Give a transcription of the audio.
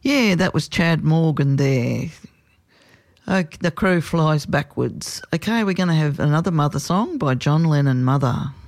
Yeah, that was Chad Morgan there. The Crow Flies Backwards. Okay, we're going to have another Mother song by John Lennon, Mother.